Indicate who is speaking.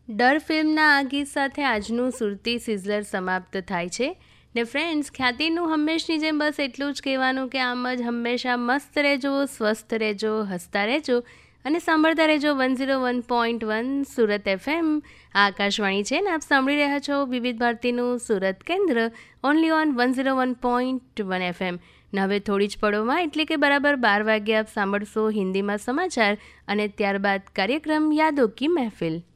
Speaker 1: ડર ફિલ્મના આ ગીત સાથે આજનું સુરતી સિઝલર સમાપ્ત થાય છે ને ફ્રેન્ડ્સ, ખ્યાતિનું હંમેશની જેમ બસ એટલું જ કહેવાનું કે આમ જ હંમેશા મસ્ત રહેજો, સ્વસ્થ રહેજો, હસતા રહેજો અને સાંભળતા રહેજો 101.1 સુરત FM. આ આકાશવાણી છે ને આપ સાંભળી રહ્યા છો વિવિધ ભારતીનું સુરત કેન્દ્ર ઓનલી ઓન 101.1 FM. ને હવે થોડી જ પળોમાં એટલે કે બરાબર 12 વાગ્યે આપ સાંભળશો હિન્દીમાં સમાચાર અને ત્યારબાદ કાર્યક્રમ યાદો કી મહેફિલ.